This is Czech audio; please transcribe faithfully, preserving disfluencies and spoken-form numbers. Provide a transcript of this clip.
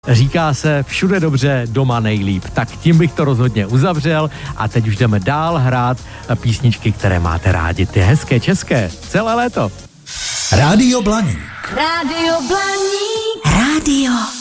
Říká se všude dobře, doma nejlíp. Tak tím bych to rozhodně uzavřel a teď už jdeme dál hrát písničky, které máte rádi. Ty hezké české, celé léto. Rádio Blaník. Rádio Blaník. Rádio